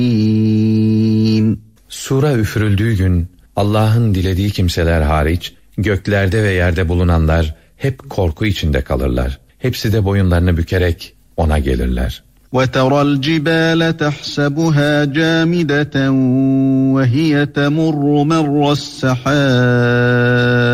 Sura üfürüldüğü gün Allah'ın dilediği kimseler hariç göklerde ve yerde bulunanlar hep korku içinde kalırlar. Hepsi de boyunlarını bükerek ona gelirler. وَتَرَى الْجِبَالَ تَحْسَبُهَا جَامِدَةً وَهِيَ تَمُرُّ مَرَّ السَّحَابِ